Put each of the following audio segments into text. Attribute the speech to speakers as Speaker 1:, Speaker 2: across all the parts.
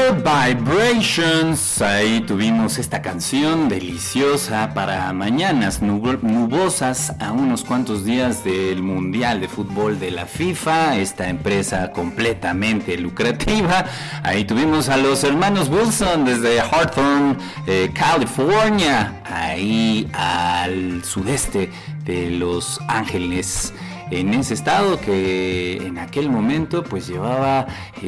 Speaker 1: Good Vibrations, ahí tuvimos esta canción deliciosa para mañanas nubosas a unos cuantos días del Mundial de Fútbol de la FIFA, esta empresa completamente lucrativa. Ahí tuvimos a los hermanos Wilson desde Hawthorne, California, ahí al sudeste de Los Ángeles, en ese estado que en aquel momento pues llevaba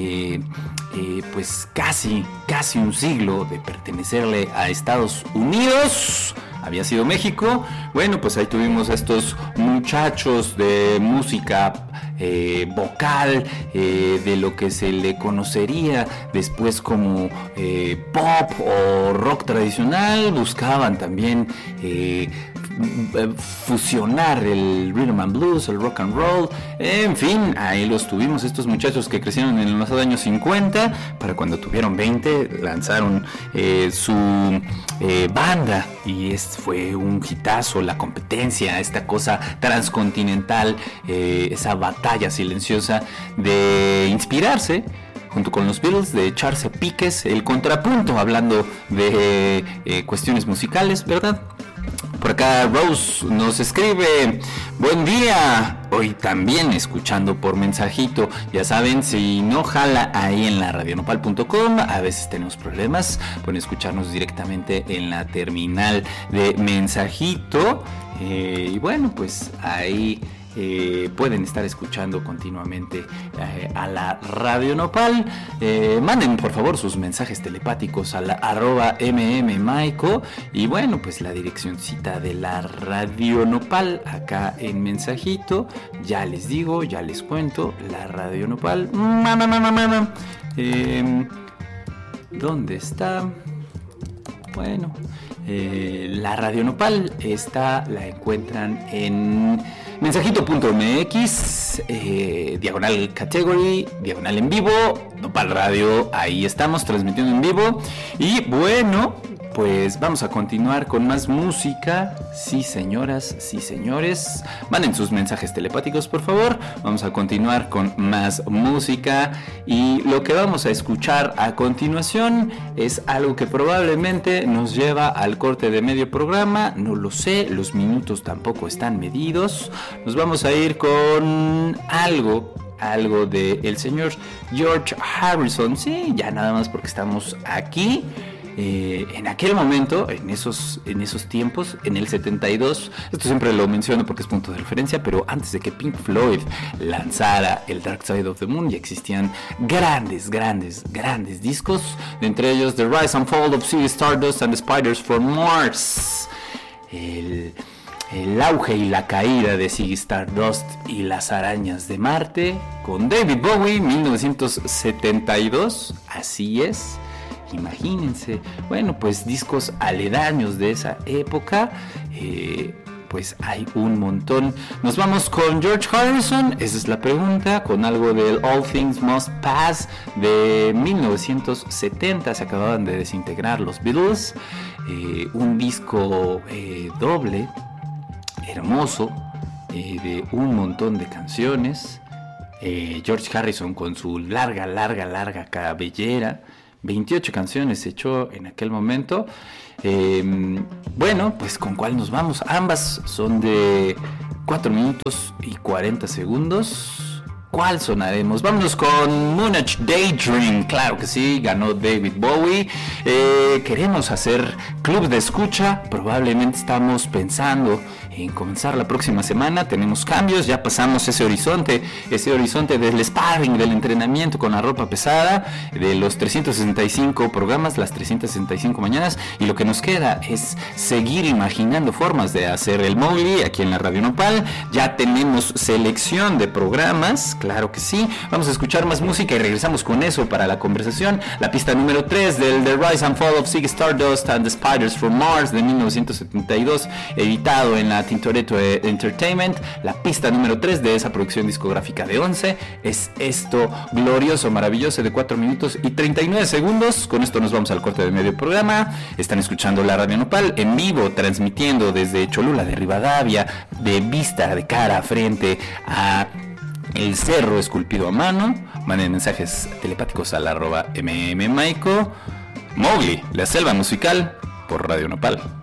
Speaker 1: pues casi un siglo de pertenecerle a Estados Unidos. Había sido México. Bueno, pues ahí tuvimos a estos muchachos de música vocal, de lo que se le conocería después como pop o rock tradicional. Buscaban también fusionar el rhythm and blues, el rock and roll, en fin, ahí los tuvimos, estos muchachos que crecieron en los años 50, para cuando tuvieron 20 lanzaron su banda, y fue un hitazo, La Competencia, esta cosa transcontinental, esa batalla silenciosa de inspirarse junto con los Beatles, de echarse piques, el contrapunto, hablando de cuestiones musicales, ¿verdad? Por acá Rose nos escribe: buen día, hoy también escuchando por mensajito. Ya saben, si no jala ahí en la radionopal.com, a veces tenemos problemas, pueden escucharnos directamente en la terminal de mensajito, y bueno, pues ahí pueden estar escuchando continuamente a la Radio Nopal. Manden por favor sus mensajes telepáticos a la @mmmaico, y bueno, pues la direccioncita de la Radio Nopal acá en mensajito, ya les digo, ya les cuento, la Radio Nopal, ¿dónde está? Bueno, la Radio Nopal la encuentran en mensajito.mx, diagonal category, diagonal en vivo, Nopal Radio, ahí estamos transmitiendo en vivo. Y bueno, pues vamos a continuar con más música. Sí, señoras, sí, señores, manden sus mensajes telepáticos, por favor. Vamos a continuar con más música, y lo que vamos a escuchar a continuación es algo que probablemente nos lleva al corte de medio programa. No lo sé, los minutos tampoco están medidos. Nos vamos a ir con algo de el señor George Harrison. Sí, ya nada más porque estamos aquí. En aquel momento, en esos tiempos, en el 72, esto siempre lo menciono porque es punto de referencia, pero antes de que Pink Floyd lanzara el Dark Side of the Moon, ya existían grandes discos, de entre ellos The Rise and Fall of Ziggy Stardust and the Spiders from Mars, el auge y la caída de Ziggy Stardust y las arañas de Marte, con David Bowie, 1972, así es. Imagínense, bueno, pues discos aledaños de esa época, pues hay un montón. Nos vamos con George Harrison, esa es la pregunta, con algo del All Things Must Pass de 1970, se acababan de desintegrar los Beatles, un disco doble, hermoso, de un montón de canciones. George Harrison con su larga cabellera, 28 canciones echó en aquel momento. Bueno, pues ¿con cuál nos vamos? Ambas son de 4 minutos y 40 segundos. ¿Cuál sonaremos? Vámonos con Moonage Daydream, claro que sí, ganó David Bowie. Queremos hacer club de escucha, probablemente estamos pensando en comenzar la próxima semana. Tenemos cambios, ya pasamos ese horizonte del sparring, del entrenamiento con la ropa pesada, de los 365 programas, las 365 mañanas, y lo que nos queda es seguir imaginando formas de hacer el Mowgli aquí en la Radio Nopal. Ya tenemos selección de programas, claro que sí. Vamos a escuchar más música y regresamos con eso para la conversación. La pista número 3 del The Rise and Fall of Ziggy Stardust and the Spiders from Mars de 1972, editado en la Tintoretto Entertainment. La pista número 3 de esa producción discográfica de 11 es esto glorioso, maravilloso, de 4 minutos y 39 segundos. Con esto nos vamos al corte de medio programa. Están escuchando la Radio Nopal en vivo, transmitiendo desde Cholula de Rivadavia, de vista de cara frente a el cerro esculpido a mano, manden mensajes telepáticos al @mmmaico. Mowgli, la selva musical, por Radio Nopal.